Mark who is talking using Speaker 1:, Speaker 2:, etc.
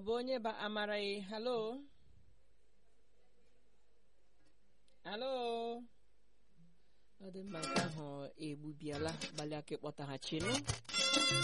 Speaker 1: bụ onye ba amara ị halo halo ọ dị mma nke ahụ egbubiela gbalịa ka ịkpọtaghachinu